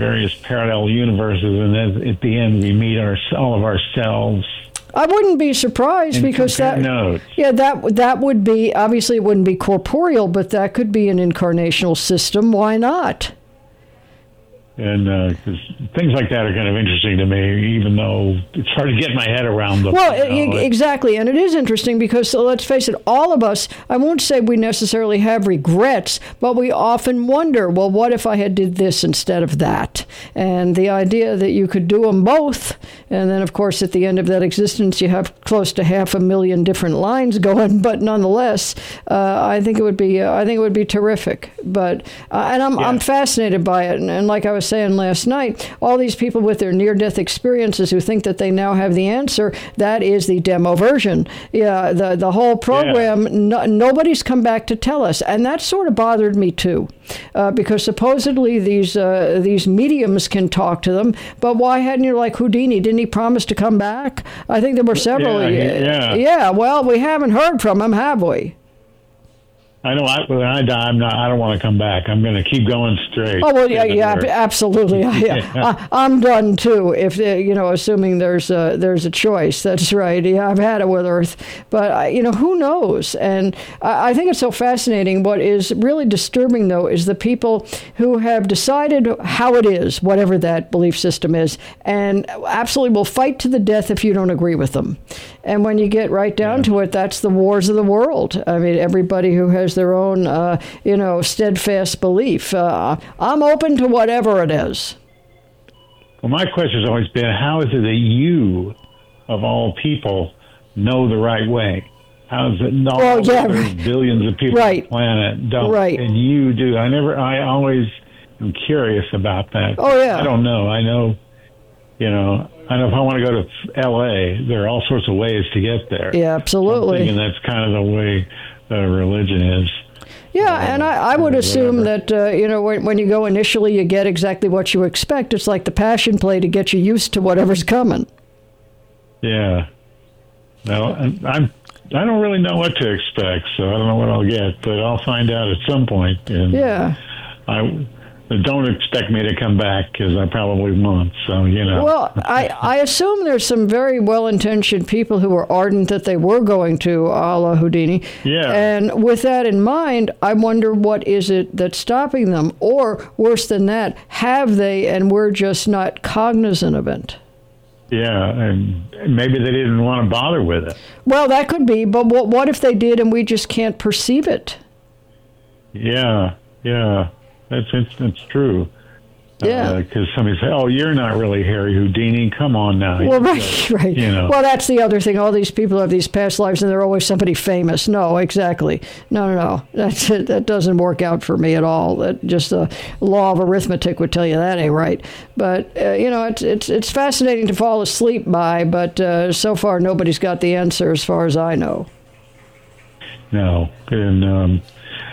various parallel universes, and then at the end we meet all of ourselves. I wouldn't be surprised because that would be, obviously it wouldn't be corporeal, but that could be an incarnational system. Why not? And 'cause things like that are kind of interesting to me, even though it's hard to get my head around them. Well, exactly. And it is interesting because, so let's face it, all of us, I won't say we necessarily have regrets, but we often wonder, well, what if I had did this instead of that? And the idea that you could do them both, and then, of course, at the end of that existence, you have close to 500,000 different lines going, but nonetheless, I think it would be terrific. But and I'm fascinated by it, and like I was saying last night, all these people with their near-death experiences who think that they now have the answer, that is the demo version. Yeah, the whole program, nobody's come back to tell us, and that sort of bothered me too, because supposedly these mediums can talk to them, but why hadn't you, like Houdini, didn't he promise to come back? I think there were several. Yeah, well, we haven't heard from him, have we? I know when I die, I don't want to come back. I'm going to keep going straight. Oh, well, yeah, absolutely. I'm done, too, if, assuming there's a choice. That's right. Yeah, I've had it with Earth. But, who knows? And I think it's so fascinating. What is really disturbing, though, is the people who have decided how it is, whatever that belief system is, and absolutely will fight to the death if you don't agree with them. And when you get right down to it, that's the wars of the world. I mean, everybody who has their own, steadfast belief. I'm open to whatever it is. Well, my question has always been, how is it that you, of all people, know the right way? How is it there's billions of people on the planet don't, and you do? I always am curious about that. Oh, yeah. I don't know. I know if I want to go to L.A., there are all sorts of ways to get there. Yeah, absolutely. I'm thinking that's kind of the way religion is. Yeah, and I would assume that, when you go initially, you get exactly what you expect. It's like the passion play to get you used to whatever's coming. Yeah. Well, I don't really know what to expect, so I don't know what I'll get, but I'll find out at some point. And don't expect me to come back, because I probably won't. So, Well, I assume there's some very well-intentioned people who were ardent that they were going to a la Houdini. Yeah. And with that in mind, I wonder what is it that's stopping them? Or, worse than that, have they and we're just not cognizant of it? Yeah, and maybe they didn't want to bother with it. Well, that could be, but what if they did and we just can't perceive it? Yeah. That's true. Yeah. Because somebody say, "Oh, you're not really Harry Houdini. Come on now." Well, right. Well, that's the other thing. All these people have these past lives, and they're always somebody famous. No, exactly. No. That doesn't work out for me at all. That just the law of arithmetic would tell you that ain't right. But it's fascinating to fall asleep by. But so far, nobody's got the answer, as far as I know. No, and.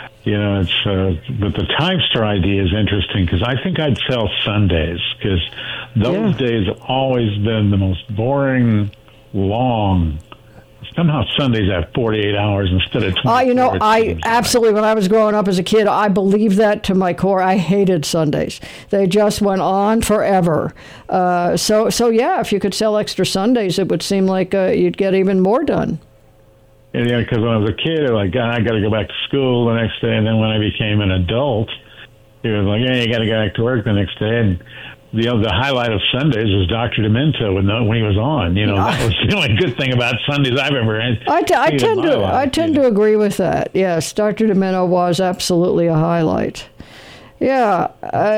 But the Time Star idea is interesting, because I think I'd sell Sundays, because those days have always been the most boring, long. Somehow Sundays have 48 hours instead of 24. I absolutely, when I was growing up as a kid, I believed that to my core. I hated Sundays. They just went on forever. So if you could sell extra Sundays, it would seem like you'd get even more done. Because when I was a kid, I was like, I got to go back to school the next day. And then when I became an adult, it was like, hey, you got to go back to work the next day. And the highlight of Sundays was Dr. Demento when he was on. That was the only good thing about Sundays I've ever had. I tend to agree with that. Yes, Dr. Demento was absolutely a highlight. Yeah,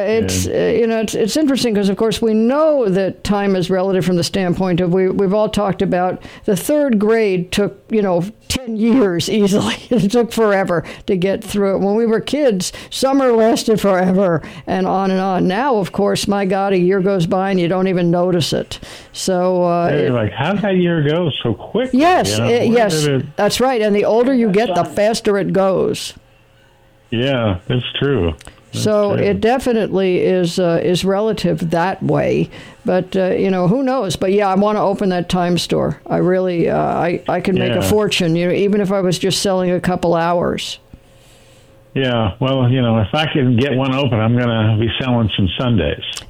it's interesting because, of course, we know that time is relative from the standpoint of we've all talked about the third grade took 10 years easily. It took forever to get through it. When we were kids, summer lasted forever, and on and on. Now, of course, my God, a year goes by and you don't even notice it. So you're like, how did that year go so quick? Yes, that's right. And the older you get, the faster it goes. Yeah, that's true. So it definitely is relative that way, but who knows? But I want to open that Time Store. I really I can make a fortune, even if I was just selling a couple hours. Yeah, well, if I can get one open, I'm going to be selling some Sundays.